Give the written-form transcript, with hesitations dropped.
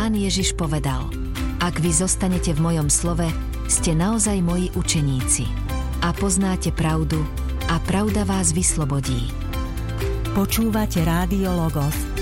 Pán Ježiš povedal: Ak vy zostanete v mojom slove, ste naozaj moji učeníci a poznáte pravdu a pravda vás vyslobodí. Počúvate Rádio Logos.